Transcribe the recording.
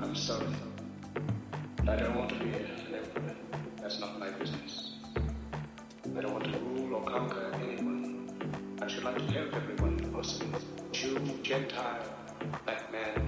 I'm sorry. But I don't want to be an emperor. That's not my business. I don't want to rule or conquer anyone. I should like to help everyone, person, Jew, Gentile, black man,